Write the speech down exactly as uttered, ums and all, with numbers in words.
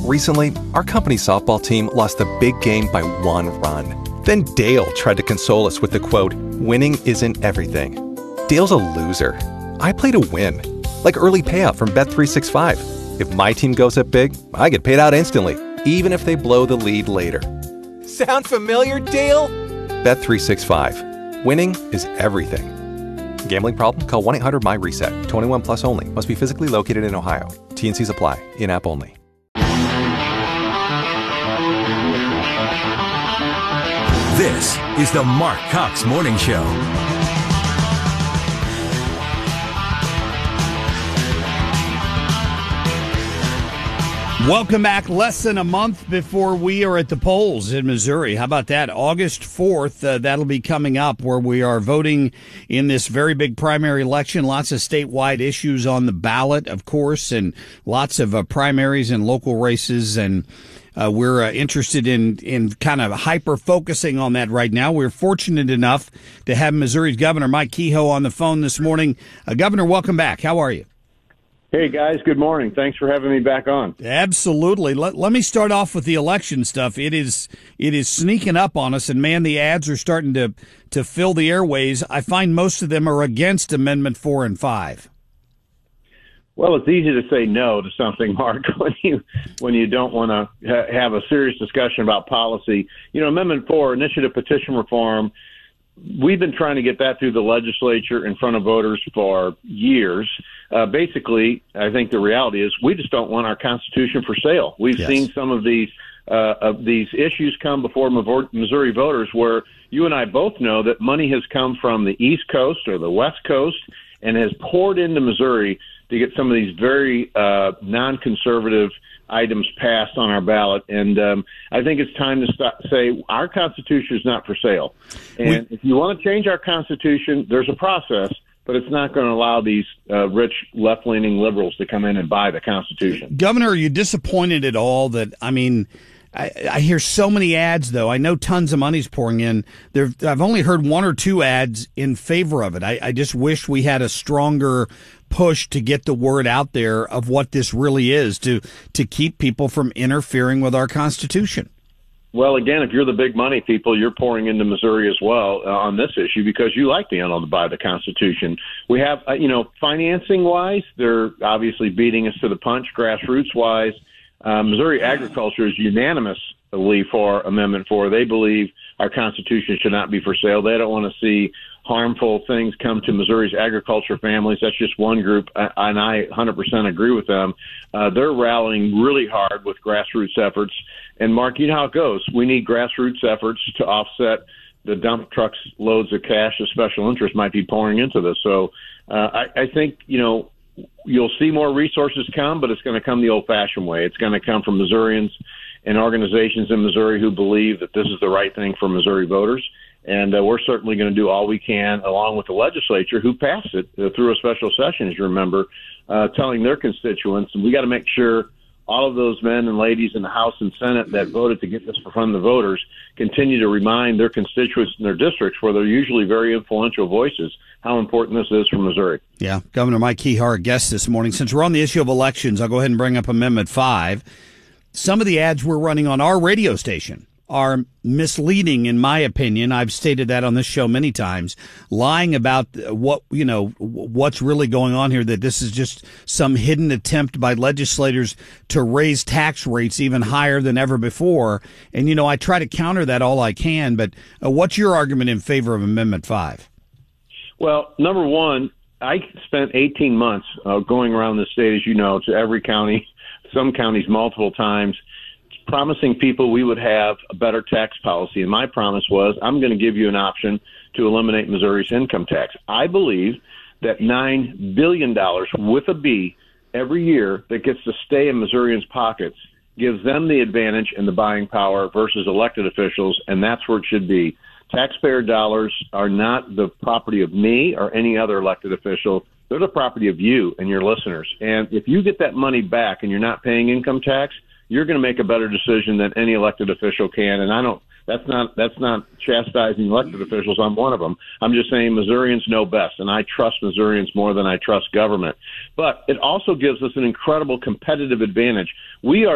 Recently, our company softball team lost a big game by one run. Then Dale tried to console us with the quote, "Winning isn't everything." Dale's a loser. I play to win. Like early payout from Bet three sixty-five. If my team goes up big, I get paid out instantly, even if they blow the lead later. Sound familiar, Dale? Bet three sixty-five. Winning is everything. Gambling problem? Call one eight hundred M Y RESET. twenty-one plus only. Must be physically located in Ohio. T and Cs apply. In-app only. This is the Mark Cox Morning Show. Welcome back. Less than a month before we are at the polls in Missouri. How about that? August fourth, uh, that'll be coming up where we are voting in this very big primary election. Lots of statewide issues on the ballot, of course, and lots of uh, primaries and local races. And uh, we're uh, interested in, in kind of hyper-focusing on that right now. We're fortunate enough to have Missouri's Governor Mike Kehoe on the phone this morning. Uh, Governor, welcome back. How are you? Hey, guys. Good morning. Thanks for having me back on. Absolutely. Let, let me start off with the election stuff. It is it is sneaking up on us, and, man, the ads are starting to, to fill the airways. I find most of them are against Amendment four and five. Well, it's easy to say no to something, Mark, when you when you don't want to ha- have a serious discussion about policy. You know, Amendment four, initiative petition reform, we've been trying to get that through the legislature in front of voters for years. Uh, basically, I think the reality is we just don't want our Constitution for sale. We've yes. seen some of these uh, of these issues come before Missouri voters where you and I both know that money has come from the East Coast or the West Coast and has poured into Missouri to get some of these very uh, non-conservative items passed on our ballot. And um, I think it's time to stop, say our Constitution is not for sale. And we, if you want to change our Constitution, there's a process, but it's not going to allow these uh, rich left-leaning liberals to come in and buy the Constitution. Governor, are you disappointed at all that, I mean, I, I hear so many ads, though. I know tons of money's pouring in. There, I've only heard one or two ads in favor of it. I, I just wish we had a stronger push to get the word out there of what this really is to to keep people from interfering with our Constitution. Well, again, if you're the big money people, you're pouring into Missouri as well uh, on this issue because you like the animal to buy the Constitution. We have, uh, you know, financing-wise, they're obviously beating us to the punch. Grassroots-wise, uh, Missouri agriculture is unanimously for Amendment four. They believe our Constitution should not be for sale. They don't want to see harmful things come to Missouri's agriculture families. That's just one group, and I one hundred percent agree with them. Uh, they're rallying really hard with grassroots efforts. And, Mark, you know how it goes. We need grassroots efforts to offset the dump trucks loads of cash the special interest might be pouring into this. So uh, I, I think, you know, you'll see more resources come, but it's going to come the old-fashioned way. It's going to come from Missourians and organizations in Missouri who believe that this is the right thing for Missouri voters. And uh, we're certainly going to do all we can, along with the legislature, who passed it uh, through a special session, as you remember, uh, telling their constituents. And we got to make sure all of those men and ladies in the House and Senate that voted to get this from the voters continue to remind their constituents in their districts, where they're usually very influential voices, how important this is for Missouri. Yeah, Governor Mike Kehoe, our guest this morning. Since we're on the issue of elections, I'll go ahead and bring up Amendment five. Some of the ads we're running on our radio station are misleading, in my opinion. I've stated that on this show many times, lying about what, you know, what's really going on here, that this is just some hidden attempt by legislators to raise tax rates even higher than ever before. And, you know, I try to counter that all I can, but uh, what's your argument in favor of Amendment five? Well, number one, I spent eighteen months uh, going around the state, as you know, to every county, some counties multiple times, promising people we would have a better tax policy. And my promise was, I'm going to give you an option to eliminate Missouri's income tax. I believe that nine billion dollars with a B every year that gets to stay in Missourians' pockets gives them the advantage and the buying power versus elected officials, and that's where it should be. Taxpayer dollars are not the property of me or any other elected official. They're the property of you and your listeners. And if you get that money back and you're not paying income tax, you're going to make a better decision than any elected official can. And I don't, that's not, that's not chastising elected officials. I'm one of them. I'm just saying Missourians know best, and I trust Missourians more than I trust government. But it also gives us an incredible competitive advantage. We are